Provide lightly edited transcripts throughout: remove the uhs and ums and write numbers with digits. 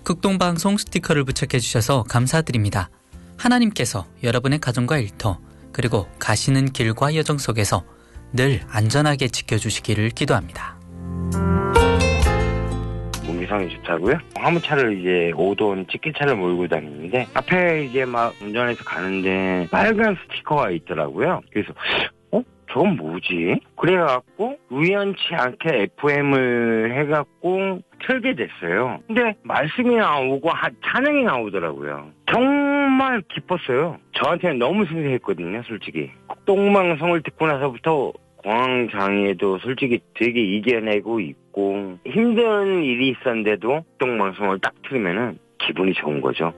극동방송 스티커를 부착해 주셔서 감사드립니다. 하나님께서 여러분의 가정과 일터 그리고 가시는 길과 여정 속에서 늘 안전하게 지켜주시기를 기도합니다. 몸이상이 좋다고요? 화물차를 이제 5돈 찍기차를 몰고 다니는데 앞에 이제 막 운전해서 가는데 빨간 스티커가 있더라고요. 그래서 저건 뭐지? 그래갖고 우연치 않게 FM을 해갖고 틀게 됐어요. 근데 말씀이 나오고 찬양이 나오더라고요. 정말 기뻤어요. 저한테는 너무 생생했거든요, 솔직히. 극동방송을 듣고 나서부터 공황장애도 솔직히 되게 이겨내고 있고 힘든 일이 있었는데도 극동방송을 딱 틀으면은 기분이 좋은 거죠.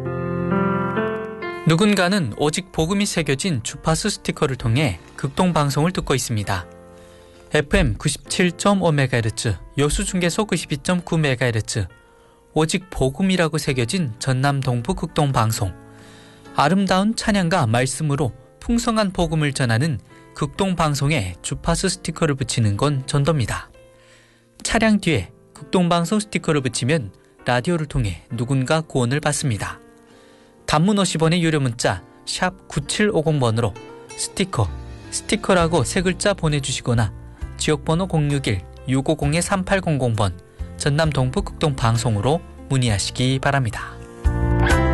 누군가는 오직 복음이 새겨진 주파수 스티커를 통해 극동방송을 듣고 있습니다. FM 97.5MHz, 여수중계소 92.9MHz, 오직 복음이라고 새겨진 전남 동부 극동방송. 아름다운 찬양과 말씀으로 풍성한 복음을 전하는 극동방송에 주파수 스티커를 붙이는 건 전도입니다. 차량 뒤에 극동방송 스티커를 붙이면 라디오를 통해 누군가 구원을 받습니다. 단문 50원의 유료 문자 샵 9750번으로 스티커라고 세 글자 보내주시거나 지역번호 061-650-3800번 전남 동부 극동방송으로 문의하시기 바랍니다.